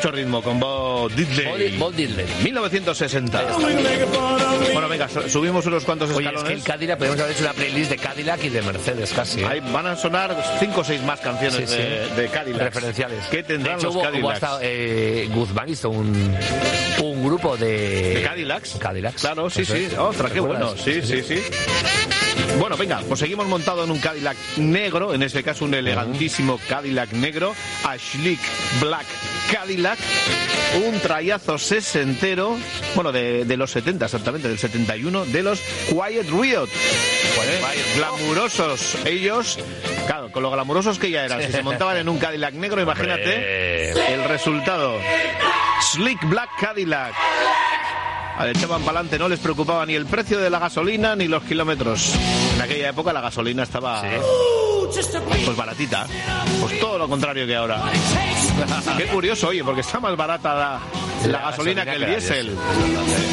mucho ritmo con Bo Diddley. 1960. Bueno, venga, subimos unos cuantos escalones. Es que el Cadillac, podemos haber hecho una playlist de Cadillac y de Mercedes casi. Ahí van a sonar 5 o 6 más canciones de Cadillac. Referenciales. ¿Qué tendrán de hecho, los Cadillacs? Hubo hasta Guzmán hizo un grupo de Cadillacs. Cadillacs. Claro, sí. Ostras, qué bueno. Sí. Bueno, venga, pues seguimos montado en un Cadillac negro, en este caso un elegantísimo Cadillac negro, a Schlick Black Cadillac, un trayazo sesentero, bueno, de los 70 exactamente, del 71, de los Quiet Riot. Glamurosos ellos, claro, con lo glamurosos que ya eran, si se montaban en un Cadillac negro, imagínate el resultado. Slick Black Cadillac. Le echaban para adelante, no les preocupaba ni el precio de la gasolina ni los kilómetros. En aquella época la gasolina estaba pues baratita, pues todo lo contrario que ahora. Qué curioso, oye, porque está más barata la gasolina que el diésel.